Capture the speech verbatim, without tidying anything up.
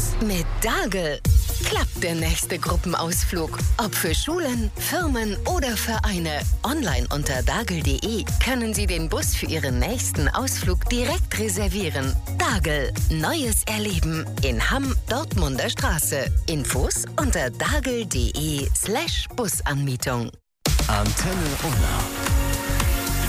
Bus. Mit Dagel klappt der nächste Gruppenausflug. Ob für Schulen, Firmen oder Vereine. Online unter dagel punkt de können Sie den Bus für Ihren nächsten Ausflug direkt reservieren. Dagel. Neues Erleben in Hamm, Dortmunder Straße. Infos unter dagel punkt de slash Busanmietung. Antenne Unna.